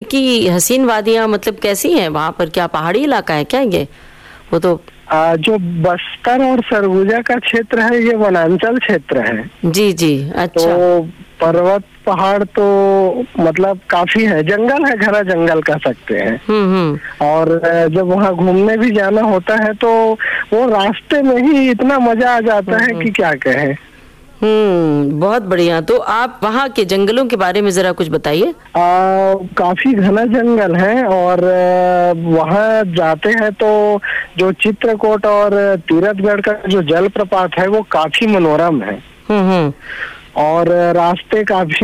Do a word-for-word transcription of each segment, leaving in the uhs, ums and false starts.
की हसीन वादियाँ मतलब कैसी हैं वहाँ पर? क्या पहाड़ी इलाका है क्या ये? वो तो आ, जो बस्तर और सरगुजा का क्षेत्र है ये वनांचल क्षेत्र है। जी जी, अच्छा। तो पर्वत पहाड़ तो मतलब काफी है, जंगल है, घना जंगल कह सकते हैं। हम्म हम्म। और जब वहाँ घूमने भी जाना होता है तो वो रास्ते में ही इतना मजा आ जाता है कि क्या कहें। हम्म, बहुत बढ़िया। तो आप वहाँ के जंगलों के बारे में जरा कुछ बताइए। काफी घना जंगल है और वहाँ जाते हैं तो जो चित्रकूट और तीरथगढ़ का जो जलप्रपात है वो काफी मनोरम है। हम्म हम्म। और रास्ते काफी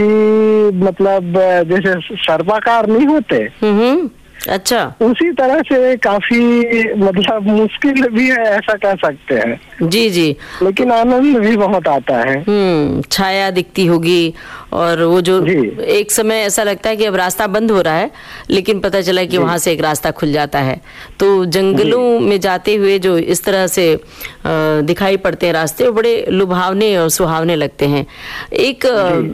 मतलब जैसे सर्पाकार नहीं होते, हम्म, अच्छा, उसी तरह से काफी मतलब मुश्किल भी है ऐसा कह सकते हैं। जी जी, लेकिन आनंद भी बहुत आता है। हम्म, छाया दिखती होगी और वो जो एक समय ऐसा लगता है कि अब रास्ता बंद हो रहा है, लेकिन पता चला कि वहां से एक रास्ता खुल जाता है। तो जंगलों में जाते हुए जो इस तरह से दिखाई पड़ते हैं रास्ते, वो बड़े लुभावने और सुहावने लगते हैं। एक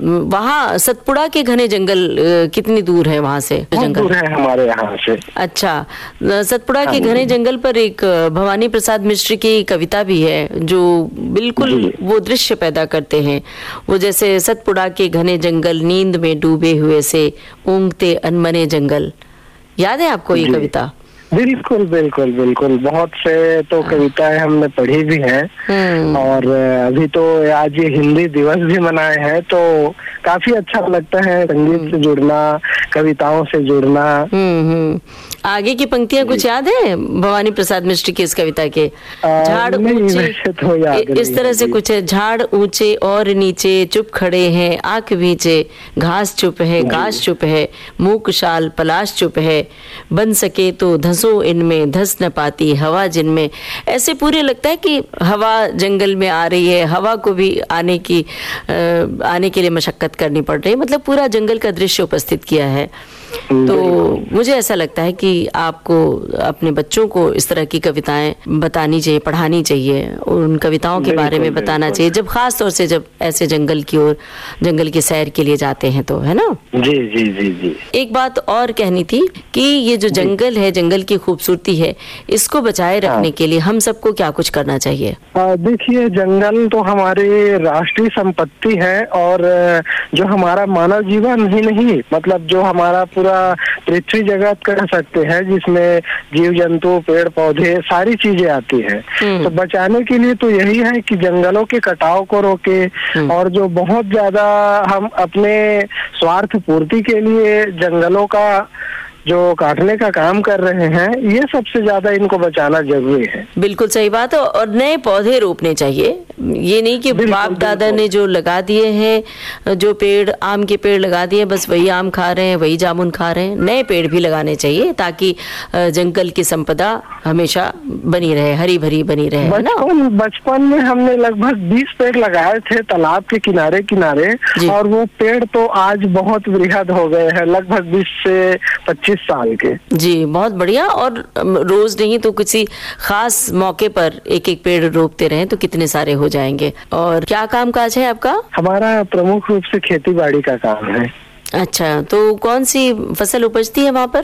वहाँ सतपुड़ा के घने जंगल कितनी दूर है वहां से? जंगल दूर है हमारे यहाँ से। अच्छा, सतपुड़ा के घने जंगल पर एक भवानी प्रसाद मिश्र की कविता भी है जो बिल्कुल वो दृश्य पैदा करते हैं। वो जैसे सतपुड़ा के घने जंगल नींद में डूबे हुए से ऊँघते अनमने जंगल, याद है आपको ये कविता? बिल्कुल बिल्कुल बिल्कुल, बहुत से तो कविताएं हमने पढ़ी भी हैं। और अभी तो आज ये हिंदी दिवस भी मनाए हैं तो काफी अच्छा लगता है संगीत से जुड़ना, कविताओं से जुड़ना। हम्म हम्म। आगे की पंक्तियां कुछ याद है भवानी प्रसाद मिश्र की इस कविता के? झाड़ ऊंचे, तो याद इस तरह से कुछ है, झाड़ ऊंचे और नीचे चुप खड़े हैं आंख भींचे, घास चुप है घास चुप है, मूक शाल पलाश चुप है, बन सके तो धंसो इनमें धस न पाती हवा जिनमें। ऐसे पूरे लगता है कि हवा जंगल में आ रही है, हवा को भी आने की आ, आने के लिए मशक्कत करनी पड़ रही है, मतलब पूरा जंगल का दृश्य उपस्थित किया है। तो मुझे ऐसा लगता है कि आपको अपने बच्चों को इस तरह की कविताएं बतानी चाहिए, पढ़ानी चाहिए, उन कविताओं के बारे में बताना चाहिए, जब खास तौर से जब ऐसे जंगल की ओर, जंगल की सैर के लिए जाते हैं तो, है ना? जी जी जी जी। एक बात और कहनी थी कि ये जो जंगल है, जंगल की खूबसूरती है, इसको बचाए रखने हाँ। के लिए हम सबको क्या कुछ करना चाहिए? देखिए, जंगल तो हमारी राष्ट्रीय संपत्ति है और जो हमारा मानव जीवन ही नहीं, मतलब जो हमारा पूरा पृथ्वी जगत कर सकते हैं, जिसमें जीव जंतु पेड़ पौधे सारी चीजें आती हैं। तो बचाने के लिए तो यही है कि जंगलों के कटाव को रोके और जो बहुत ज्यादा हम अपने स्वार्थ पूर्ति के लिए जंगलों का जो काटने का काम कर रहे हैं, ये सबसे ज्यादा इनको बचाना जरूरी है। बिल्कुल सही बात है। और नए पौधे रोपने चाहिए, ये नहीं कि बाप दादा ने जो लगा दिए हैं, जो पेड़ आम के पेड़ लगा दिए, बस वही आम खा रहे हैं, वही जामुन खा रहे हैं। नए पेड़ भी लगाने चाहिए ताकि जंगल की संपदा हमेशा बनी रहे, हरी भरी बनी रहे, है ना? बचपन में हमने लगभग बीस पेड़ लगाए थे तालाब के किनारे किनारे, और वो पेड़ तो आज बहुत वृहद हो गए हैं, लगभग बीस से पच्चीस साल के। जी, बहुत बढ़िया। और रोज नहीं तो किसी खास मौके पर एक एक पेड़ रोपते रहें तो कितने सारे हो जाएंगे। और क्या काम काज है आपका? हमारा प्रमुख रूप से खेती बाड़ी का काम है। अच्छा, तो कौन सी फसल उपजती है वहाँ पर?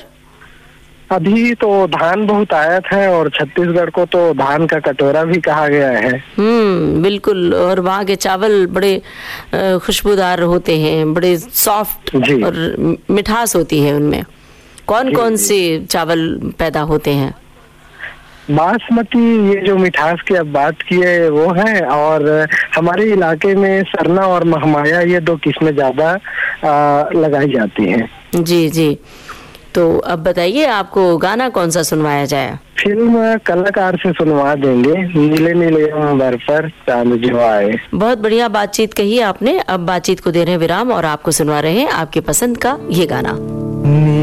अभी तो धान बहुत आयत है और छत्तीसगढ़ को तो धान का कटोरा भी कहा गया है। हम्म, बिल्कुल। और वहाँ के चावल बड़े खुशबूदार होते हैं, बड़े सॉफ्ट और मिठास होती है उनमें। कौन कौन से चावल पैदा होते हैं? बासमती, ये जो मिठास की अब बात की है वो है, और हमारे इलाके में सरना और महमाया, ये दो किस्में ज्यादा लगाई जाती हैं। जी जी। तो अब बताइए, आपको गाना कौन सा सुनवाया जाए? फिल्म कलाकार से सुनवा देंगे, नीले नीले अंबर पर चांद जो आए। बहुत बढ़िया बातचीत कही आपने। अब बातचीत को दे रहे हैं विराम और आपको सुनवा रहे हैं आपके पसंद का ये गाना।